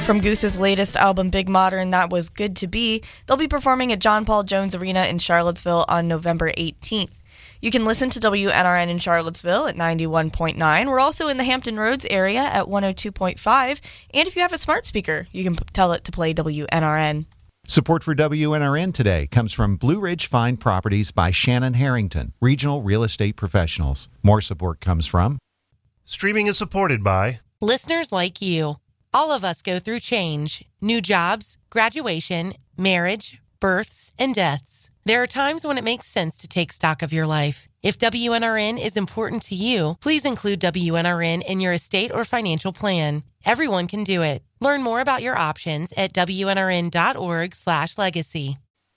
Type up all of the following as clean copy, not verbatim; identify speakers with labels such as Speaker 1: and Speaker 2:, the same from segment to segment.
Speaker 1: From Goose's latest album, Big Modern, that was Good to Be. They'll be performing at John Paul Jones Arena in Charlottesville on November 18th. You can listen to WNRN in Charlottesville at 91.9. We're also in the Hampton Roads area at 102.5. And if you have a smart speaker, you can tell it to play WNRN.
Speaker 2: Support for WNRN today comes from Blue Ridge Fine Properties by Shannon Harrington, regional real estate professionals. More support comes from...
Speaker 3: Streaming is supported by...
Speaker 4: listeners like you. All of us go through change, new jobs, graduation, marriage, births, and deaths. There are times when it makes sense to take stock of your life. If WNRN is important to you, please include WNRN in your estate or financial plan. Everyone can do it. Learn more about your options at WNRN.org/legacy.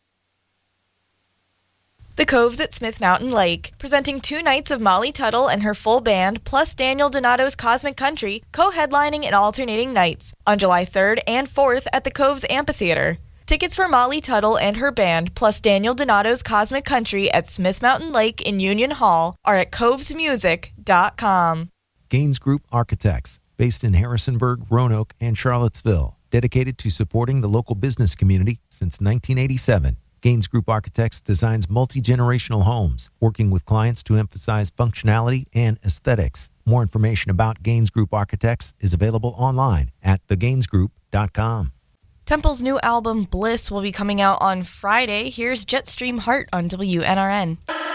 Speaker 1: The Coves at Smith Mountain Lake, presenting 2 nights of Molly Tuttle and her full band, plus Daniel Donato's Cosmic Country, co-headlining and alternating nights, on July 3rd and 4th at the Coves Amphitheater. Tickets for Molly Tuttle and her band, plus Daniel Donato's Cosmic Country at Smith Mountain Lake in Union Hall, are at covesmusic.com.
Speaker 5: Gaines Group Architects, based in Harrisonburg, Roanoke, and Charlottesville, dedicated to supporting the local business community since 1987. Gaines Group Architects designs multi-generational homes, working with clients to emphasize functionality and aesthetics. More information about Gaines Group Architects is available online at thegainesgroup.com.
Speaker 1: Temple's new album, Bliss, will be coming out on Friday. Here's Jetstream Heart on WNRN.